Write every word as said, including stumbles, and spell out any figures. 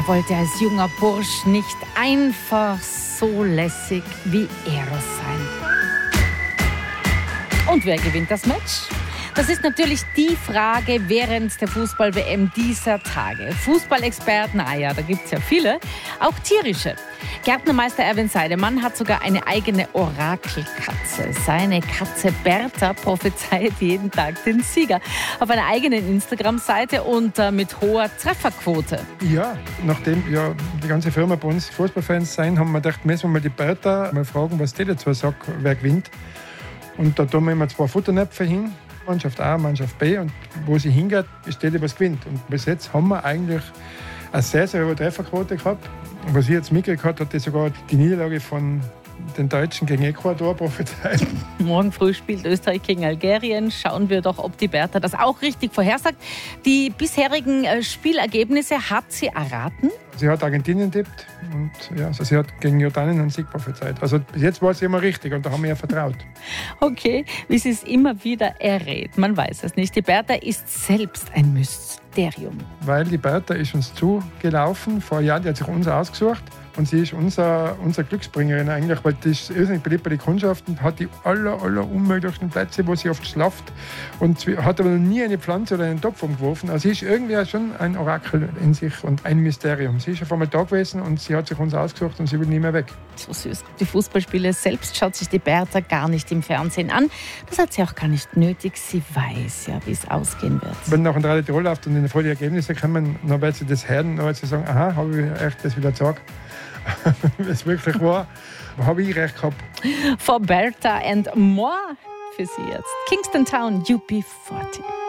Wer wollte als junger Bursch nicht einfach so lässig wie Eros sein? Und wer gewinnt das Match? Das ist natürlich die Frage während der Fußball-W M dieser Tage. Fußballexperten, ah ja, da gibt es ja viele, auch tierische. Gärtnermeister Erwin Seidemann hat sogar eine eigene Orakelkatze. Seine Katze Bertha prophezeit jeden Tag den Sieger auf einer eigenen Instagram-Seite und äh, mit hoher Trefferquote. Ja, nachdem ja die ganze Firma bei uns Fußballfans sein, haben wir gedacht, müssen wir mal die Bertha mal fragen, was die dazu sagt, wer gewinnt. Und da tun wir immer zwei Futternäpfe hin. Mannschaft A, Mannschaft B, und wo sie hingeht, ist die, die was gewinnt. Und bis jetzt haben wir eigentlich eine sehr, sehr hohe Trefferquote gehabt. Und was ich jetzt mitgekriegt habe, hat die sogar die Niederlage von den Deutschen gegen Ecuador prophezeit. Morgen früh spielt Österreich gegen Algerien. Schauen wir doch, ob die Bertha das auch richtig vorhersagt. Die bisherigen Spielergebnisse hat sie erraten. Sie hat Argentinien tippt und ja, also sie hat gegen Jordanien einen Sieg prophezeit. Also bis jetzt war sie immer richtig und da haben wir ihr vertraut. Okay, wie sie es immer wieder errät, man weiß es nicht. Die Bertha ist selbst ein Mysterium. Weil die Bertha ist uns zugelaufen, vor Jahren, die hat sich uns ausgesucht. Und sie ist unser, unsere Glücksbringerin eigentlich, weil die ist irrsinnig beliebt bei den Kundschaften, hat die aller, aller unmöglichsten Plätze, wo sie oft schlaft und sie hat aber noch nie eine Pflanze oder einen Topf umgeworfen. Also sie ist irgendwie schon ein Orakel in sich und ein Mysterium. Sie ist auf einmal da gewesen und sie hat sich uns ausgesucht und sie will nie mehr weg. So süß. Die Fußballspiele selbst schaut sich die Bertha gar nicht im Fernsehen an. Das hat sie auch gar nicht nötig. Sie weiß ja, wie es ausgehen wird. Wenn nach einem Radio Tirol läuft und in die Ergebnisse kommen, dann wird sie das hören, dann wird sie sagen, aha, habe ich echt das wieder gesagt. Es wirklich war, habe ich recht gehabt. For Bertha and more für Sie jetzt. Kingston Town U B vierzig.